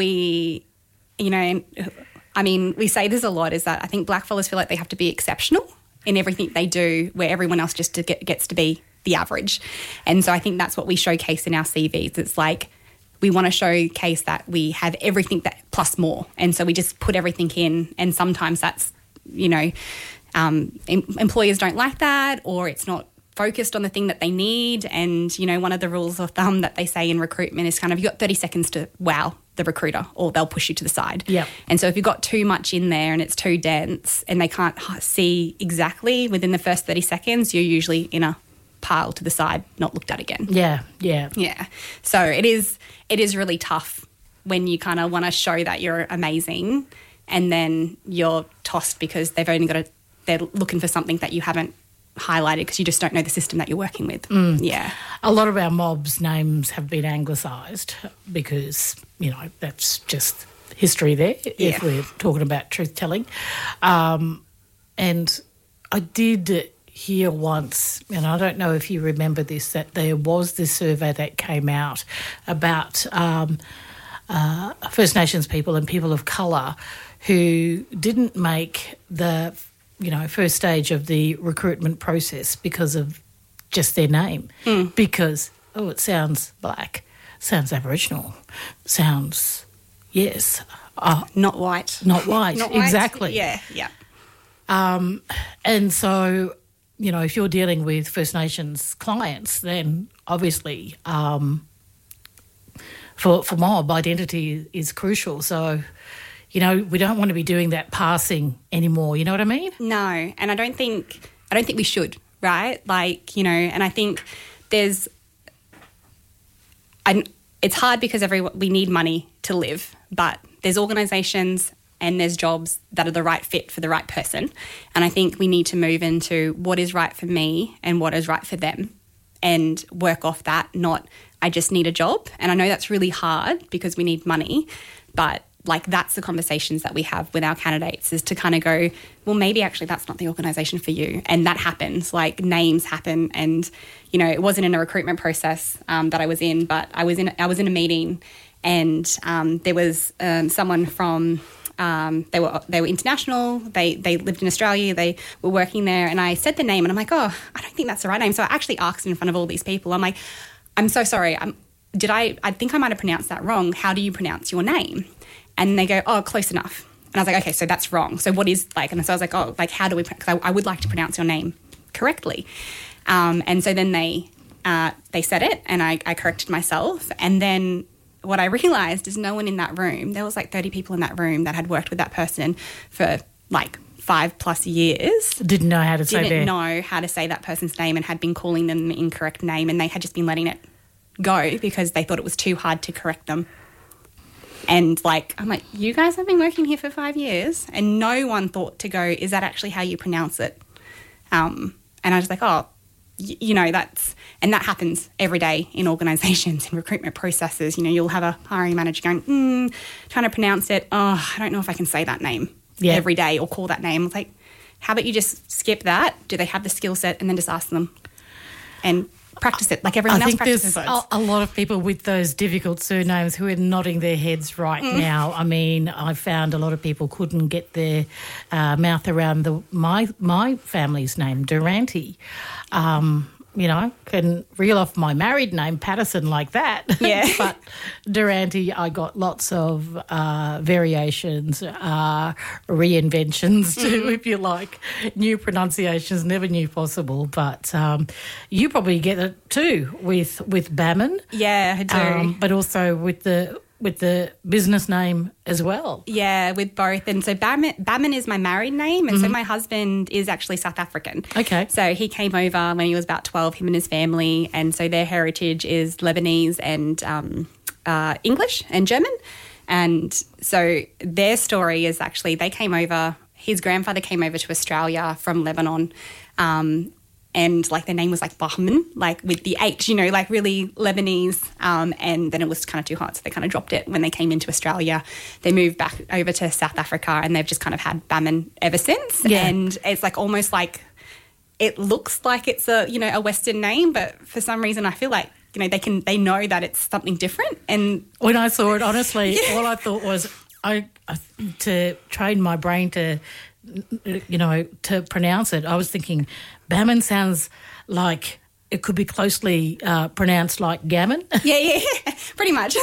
we, you know, I mean, we say this a lot, is that I think blackfellas feel like they have to be exceptional in everything they do where everyone else just to get, gets to be the average. And so I think that's what we showcase in our C Vs. It's like we want to showcase that we have everything that plus more. And so we just put everything in, and sometimes that's, you know, um, em- employers don't like that, or it's not focused on the thing that they need. And, you know, one of the rules of thumb that they say in recruitment is kind of, you've got thirty seconds to wow the recruiter or they'll push you to the side. Yeah. And so if you've got too much in there and it's too dense and they can't see exactly within the first thirty seconds, you're usually in a pile to the side, not looked at again. Yeah, yeah. Yeah. So it is, it is really tough when you kind of want to show that you're amazing and then you're tossed because they've only got a, they're looking for something that you haven't highlighted because you just don't know the system that you're working with. Mm. Yeah. A lot of our mobs' names have been anglicised because, you know, that's just history there if yeah. we're talking about truth-telling. Um, and I did hear once, and I don't know if you remember this, that there was this survey that came out about um, uh, First Nations people and people of colour who didn't make the you know, first stage of the recruitment process because of just their name. Mm. Because, oh, it sounds black, sounds Aboriginal, sounds, yes. Uh, not white. Not white, not white. Exactly. Yeah, yeah. Um, and so, you know, if you're dealing with First Nations clients, then obviously um, for, for mob, identity is crucial. So, you know, we don't want to be doing that passing anymore. You know what I mean? No, and I don't think I don't think we should, right? Like, you know, and I think there's, I, it's hard because every we need money to live, but there's organisations and there's jobs that are the right fit for the right person, and I think we need to move into what is right for me and what is right for them, and work off that. Not I just need a job, and I know that's really hard because we need money, but like that's the conversations that we have with our candidates, is to kind of go, well, maybe actually that's not the organisation for you. And that happens, like names happen. And, you know, it wasn't in a recruitment process um, that I was in, but I was in I was in a meeting and um, there was um, someone from, um, they were they were international, they they lived in Australia, they were working there, and I said the name and I'm like, oh, I don't think that's the right name. So I actually asked in front of all these people, I'm like, I'm so sorry, I'm, did I, I think I might have pronounced that wrong. How do you pronounce your name? And they go, oh, close enough. And I was like, okay, so that's wrong. So what is like, and so I was like, oh, like how do we, because I, I would like to pronounce your name correctly. Um, and so then they uh, they said it, and I, I corrected myself. And then what I realised is no one in that room, there was like thirty people in that room that had worked with that person for like five plus years. Didn't know how to say Didn't their... know how to say that person's name and had been calling them the incorrect name, and they had just been letting it go because they thought it was too hard to correct them. And, like, I'm like, you guys have been working here for five years and no one thought to go, is that actually how you pronounce it? Um, and I was like, oh, y- you know, that's... And that happens every day in organisations, in recruitment processes. You know, you'll have a hiring manager going, mm, trying to pronounce it. Oh, I don't know if I can say that name yeah. every day or call that name. It's like, how about you just skip that? Do they have the skill set? And then just ask them and practice it like everyone I else think practices there's it. a, a lot of people with those difficult surnames who are nodding their heads right mm. now. I mean, I found a lot of people couldn't get their uh, mouth around the my my family's name, Durante. Um, you know, can reel off my married name, Patterson, like that. Yeah. But Durante, I got lots of uh, variations, uh, reinventions too, mm. if you like. New pronunciations, never knew possible. But um, you probably get it too with with Bammon. Yeah, I do. Um, but also with the with the business name as well. Yeah, with both. And so Bammon, Bammon is my married name, and mm-hmm. so my husband is actually South African. Okay. So he came over when he was about twelve, him and his family, and so their heritage is Lebanese and um, uh, English and German. And so their story is actually they came over, his grandfather came over to Australia from Lebanon, um, and, like, their name was, like, Bahman, like, with the H, you know, like, really Lebanese. Um, and then it was kind of too hot, so they kind of dropped it when they came into Australia. They moved back over to South Africa, and they've just kind of had Bammon ever since. Yeah. And it's, like, almost like it looks like it's a, you know, a Western name, but for some reason I feel like, you know, they can they know that it's something different. And when I saw it, honestly, yeah. all I thought was I, I to train my brain to, you know, to pronounce it, I was thinking Bammon sounds like it could be closely uh, pronounced like gammon. Yeah, yeah, yeah. Pretty much.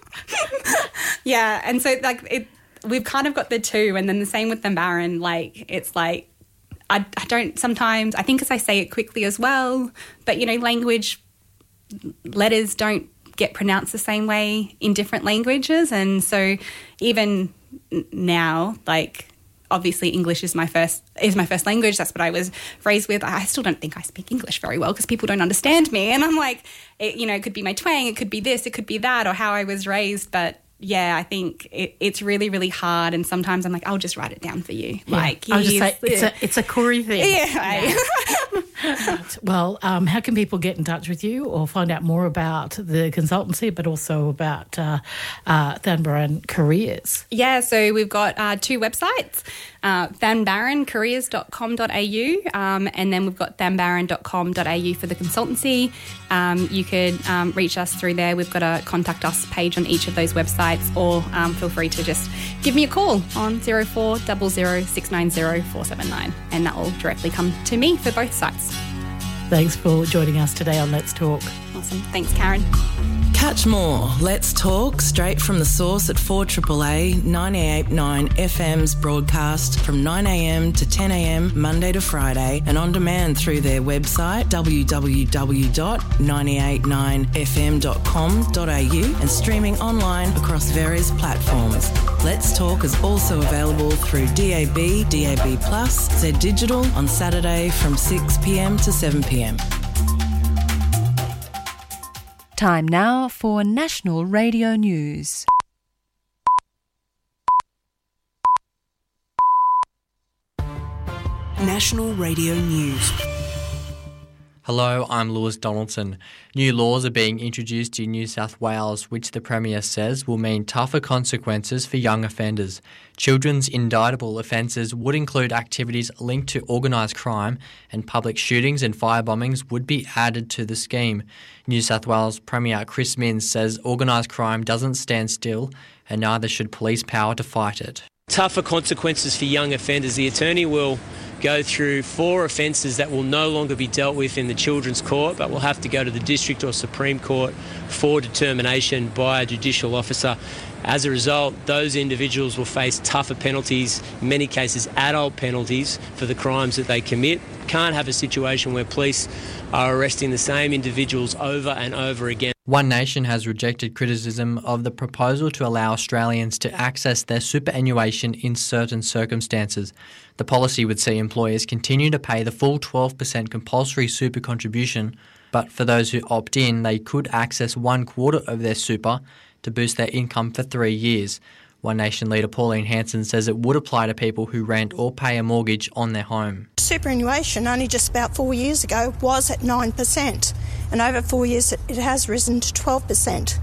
Yeah, and so, like, it, we've kind of got the two, and then the same with the Baron. Like, it's like, I, I don't sometimes, I think as I say it quickly as well, but, you know, language, letters don't get pronounced the same way in different languages. And so even now, like, obviously English is my first is my first language. That's what I was raised with. I still don't think I speak English very well because people don't understand me. And I'm like, it, you know, it could be my twang, it could be this, it could be that, or how I was raised. But yeah, I think it, it's really, really hard. And sometimes I'm like, I'll just write it down for you. Yeah. Like, I'll just say yeah. it's a it's a Corey thing. Yeah. Right. Well, um, how can people get in touch with you or find out more about the consultancy, but also about uh, uh, Thanbaran Careers? Yeah, so we've got uh, two websites, uh, thanbaran careers dot com dot a u, um, and then we've got thanbaran dot com dot a u for the consultancy. Um, you could um, reach us through there. We've got a contact us page on each of those websites, or um, feel free to just give me a call on zero four zero zero six nine zero four seven nine, and that will directly come to me for both sites. Thanks for joining us today on Let's Talk. Awesome. Thanks, Karen. Catch more Let's Talk straight from the source at four A A A ninety-eight point nine F M's broadcast from nine a m to ten a m Monday to Friday, and on demand through their website w w w dot nine eight nine f m dot com dot a u and streaming online across various platforms. Let's Talk is also available through D A B, D A B Plus, Z Digital on Saturday from six p m to seven p m. Time now for National Radio News. National Radio News. Hello, I'm Lewis Donaldson. New laws are being introduced in New South Wales which the Premier says will mean tougher consequences for young offenders. Children's indictable offences would include activities linked to organised crime, and public shootings and fire bombings would be added to the scheme. New South Wales Premier Chris Minns says organised crime doesn't stand still, and neither should police power to fight it. Tougher consequences for young offenders. The attorney will go through four offences that will no longer be dealt with in the Children's Court, but will have to go to the District or Supreme Court for determination by a judicial officer. As a result, those individuals will face tougher penalties, in many cases adult penalties, for the crimes that they commit. Can't have a situation where police are arresting the same individuals over and over again. One Nation has rejected criticism of the proposal to allow Australians to access their superannuation in certain circumstances. The policy would see employers continue to pay the full twelve percent compulsory super contribution, but for those who opt in, they could access one quarter of their super to boost their income for three years. One Nation leader Pauline Hanson says it would apply to people who rent or pay a mortgage on their home. Superannuation only just about four years ago was at nine percent, and over four years it has risen to twelve percent.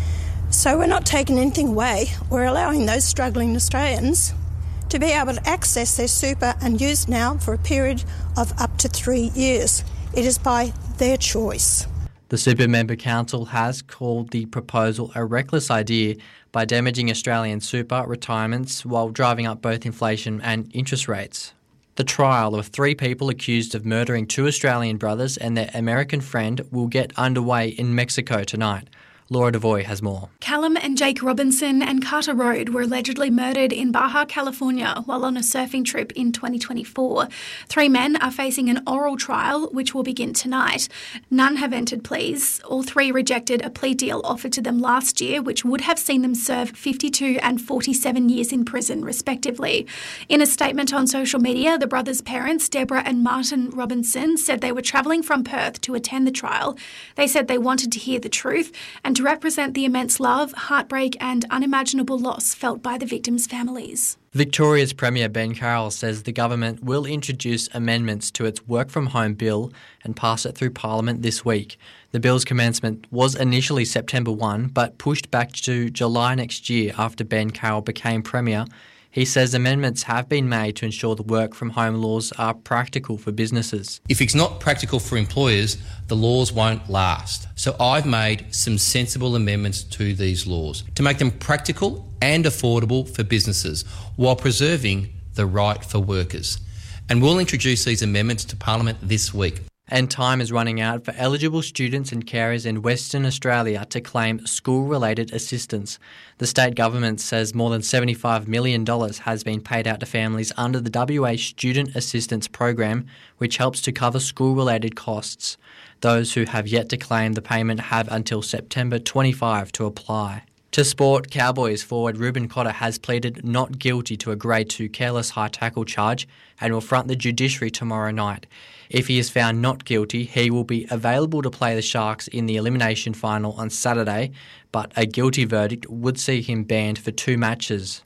So we're not taking anything away. We're allowing those struggling Australians to be able to access their super and use now for a period of up to three years. It is by their choice. The Super Member Council has called the proposal a reckless idea by damaging Australian super retirements while driving up both inflation and interest rates. The trial of three people accused of murdering two Australian brothers and their American friend will get underway in Mexico tonight. Laura Devoy has more. Callum and Jake Robinson and Carter Road were allegedly murdered in Baja, California while on a surfing trip in twenty twenty-four. Three men are facing an oral trial which will begin tonight. None have entered pleas. All three rejected a plea deal offered to them last year which would have seen them serve fifty-two and forty-seven years in prison respectively. In a statement on social media, the brothers' parents, Deborah and Martin Robinson, said they were travelling from Perth to attend the trial. They said they wanted to hear the truth and to represent the immense love, heartbreak and unimaginable loss felt by the victims' families. Victoria's Premier Ben Carroll says the government will introduce amendments to its work from home bill and pass it through Parliament this week. The bill's commencement was initially September first but pushed back to July next year after Ben Carroll became Premier. He says amendments have been made to ensure the work from home laws are practical for businesses. If it's not practical for employers, the laws won't last. So I've made some sensible amendments to these laws to make them practical and affordable for businesses while preserving the right for workers. And we'll introduce these amendments to Parliament this week. And time is running out for eligible students and carers in Western Australia to claim school-related assistance. The state government says more than seventy-five million dollars has been paid out to families under the W A Student Assistance Program, which helps to cover school-related costs. Those who have yet to claim the payment have until September twenty-fifth to apply. To sport, Cowboys forward Ruben Cotter has pleaded not guilty to a Grade two careless high tackle charge and will front the judiciary tomorrow night. If he is found not guilty, he will be available to play the Sharks in the elimination final on Saturday, but a guilty verdict would see him banned for two matches.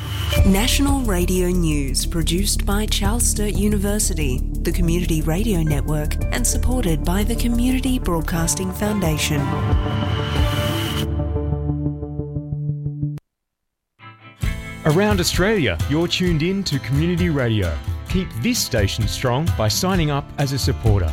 National Radio News, produced by Charles Sturt University, the Community Radio Network, and supported by the Community Broadcasting Foundation. Around Australia, you're tuned in to Community Radio. Keep this station strong by signing up as a supporter.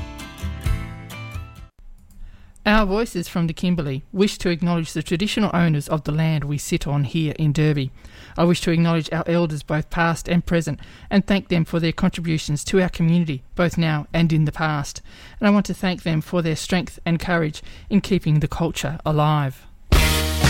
Our voices from the Kimberley wish to acknowledge the traditional owners of the land we sit on here in Derby. I wish to acknowledge our elders, both past and present, and thank them for their contributions to our community, both now and in the past. And I want to thank them for their strength and courage in keeping the culture alive.